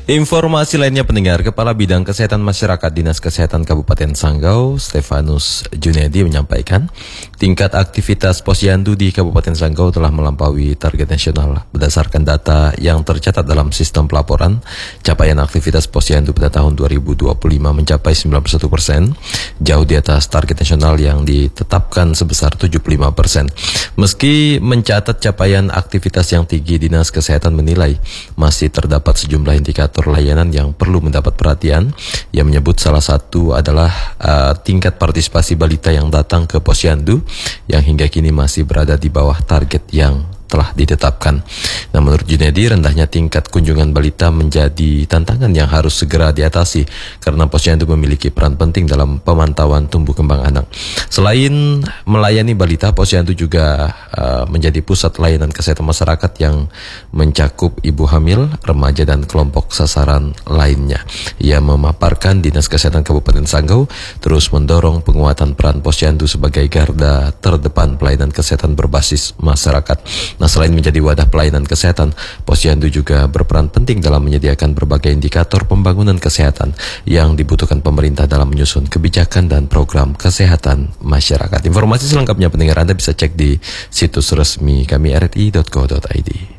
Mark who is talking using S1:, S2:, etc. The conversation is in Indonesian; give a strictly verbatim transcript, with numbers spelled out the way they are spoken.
S1: Informasi lainnya pendengar, Kepala Bidang Kesehatan Masyarakat Dinas Kesehatan Kabupaten Sanggau, Stefanus Junedi menyampaikan, tingkat aktivitas posyandu di Kabupaten Sanggau telah melampaui target nasional. Berdasarkan data yang tercatat dalam sistem pelaporan, capaian aktivitas posyandu pada tahun dua ribu dua puluh lima mencapai sembilan puluh satu persen, jauh di atas target nasional yang ditetapkan sebesar tujuh puluh lima persen. Meski mencatat capaian aktivitas yang tinggi, Dinas Kesehatan menilai masih terdapat sejumlah indikator layanan yang perlu mendapat perhatian. Ia menyebut salah satu adalah uh, tingkat partisipasi balita yang datang ke posyandu yang hingga kini masih berada di bawah target yang telah ditetapkan. Nah, menurut Junedi, rendahnya tingkat kunjungan balita menjadi tantangan yang harus segera diatasi karena posyandu memiliki peran penting dalam pemantauan tumbuh kembang anak. Selain melayani balita, posyandu juga uh, menjadi pusat layanan kesehatan masyarakat yang mencakup ibu hamil, remaja, dan kelompok sasaran lainnya. Ia memaparkan Dinas Kesehatan Kabupaten Sanggau terus mendorong penguatan peran posyandu sebagai garda terdepan pelayanan kesehatan berbasis masyarakat. Nah, selain menjadi wadah pelayanan kesehatan, posyandu juga berperan penting dalam menyediakan berbagai indikator pembangunan kesehatan yang dibutuhkan pemerintah dalam menyusun kebijakan dan program kesehatan masyarakat. Informasi selengkapnya pendengar Anda bisa cek di situs resmi kami r t i dot co dot i d.